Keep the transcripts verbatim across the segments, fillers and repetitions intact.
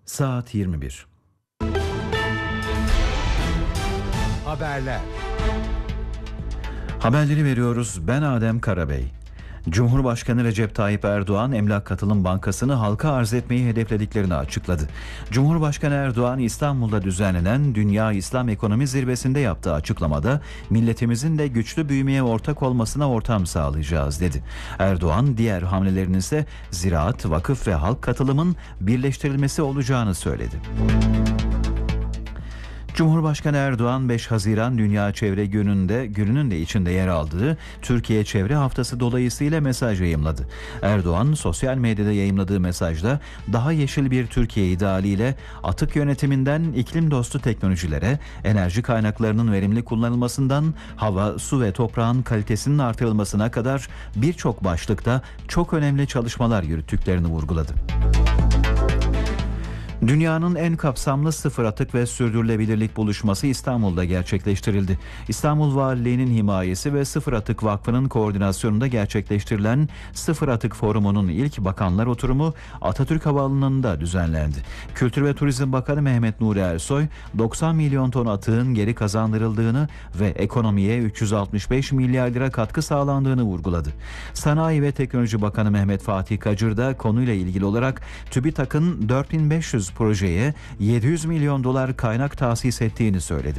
Saat yirmi bir. Haberler. Haberleri veriyoruz. Ben Adem Karabey. Cumhurbaşkanı Recep Tayyip Erdoğan, Emlak Katılım Bankası'nı halka arz etmeyi hedeflediklerini açıkladı. Cumhurbaşkanı Erdoğan, İstanbul'da düzenlenen Dünya İslam Ekonomi Zirvesi'nde yaptığı açıklamada, milletimizin de güçlü büyümeye ortak olmasına ortam sağlayacağız dedi. Erdoğan, diğer hamlelerin ise ziraat, vakıf ve halk katılımın birleştirilmesi olacağını söyledi. Cumhurbaşkanı Erdoğan, beş Haziran Dünya Çevre Günü'nde gününün de içinde yer aldığı Türkiye Çevre Haftası dolayısıyla mesaj yayımladı. Erdoğan, sosyal medyada yayımladığı mesajda daha yeşil bir Türkiye idealiyle atık yönetiminden iklim dostu teknolojilere, enerji kaynaklarının verimli kullanılmasından hava, su ve toprağın kalitesinin artırılmasına kadar birçok başlıkta çok önemli çalışmalar yürüttüklerini vurguladı. Dünyanın en kapsamlı sıfır atık ve sürdürülebilirlik buluşması İstanbul'da gerçekleştirildi. İstanbul Valiliği'nin himayesi ve Sıfır Atık Vakfı'nın koordinasyonunda gerçekleştirilen Sıfır Atık Forumu'nun ilk bakanlar oturumu Atatürk Havaalanı'nda düzenlendi. Kültür ve Turizm Bakanı Mehmet Nuri Ersoy, doksan milyon ton atığın geri kazandırıldığını ve ekonomiye üç yüz altmış beş milyar lira katkı sağlandığını vurguladı. Sanayi ve Teknoloji Bakanı Mehmet Fatih Kacır da konuyla ilgili olarak TÜBİTAK'ın dört bin beş yüz projeye yedi yüz milyon dolar kaynak tahsis ettiğini söyledi.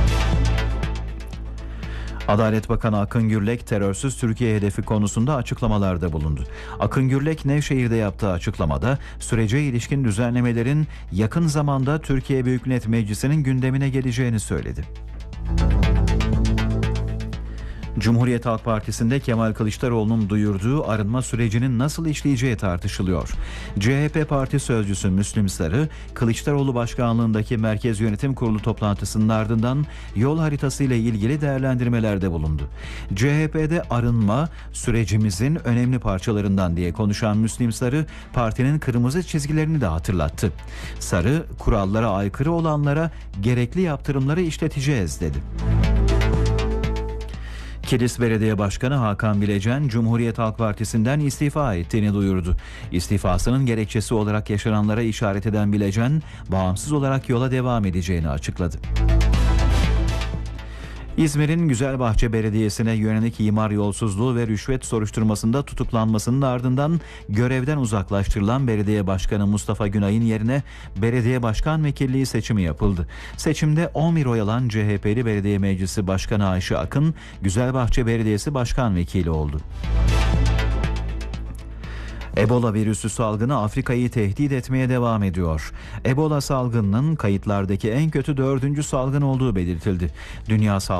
Adalet Bakanı Akın Gürlek, terörsüz Türkiye hedefi konusunda açıklamalarda bulundu. Akın Gürlek, Nevşehir'de yaptığı açıklamada sürece ilişkin düzenlemelerin yakın zamanda Türkiye Büyük Millet Meclisi'nin gündemine geleceğini söyledi. Cumhuriyet Halk Partisi'nde Kemal Kılıçdaroğlu'nun duyurduğu arınma sürecinin nasıl işleyeceği tartışılıyor. C H P Parti Sözcüsü Müslüm Sarı, Kılıçdaroğlu başkanlığındaki Merkez Yönetim Kurulu toplantısının ardından yol haritası ile ilgili değerlendirmelerde bulundu. C H P'de arınma sürecimizin önemli parçalarından diye konuşan Müslüm Sarı, partinin kırmızı çizgilerini de hatırlattı. Sarı, kurallara aykırı olanlara gerekli yaptırımları işleteceğiz dedi. Kilis Belediye Başkanı Hakan Bilecen, Cumhuriyet Halk Partisi'nden istifa ettiğini duyurdu. İstifasının gerekçesi olarak yaşananlara işaret eden Bilecen, bağımsız olarak yola devam edeceğini açıkladı. İzmir'in Güzelbahçe Belediyesi'ne yönelik imar yolsuzluğu ve rüşvet soruşturmasında tutuklanmasının ardından görevden uzaklaştırılan Belediye Başkanı Mustafa Günay'ın yerine Belediye Başkan Vekilliği seçimi yapıldı. Seçimde on bir oy alan C H P'li Belediye Meclisi Başkanı Ayşe Akın, Güzelbahçe Belediyesi Başkan Vekili oldu. Ebola virüsü salgını Afrika'yı tehdit etmeye devam ediyor. Ebola salgınının kayıtlardaki en kötü dördüncü salgın olduğu belirtildi. Dünya Sağlık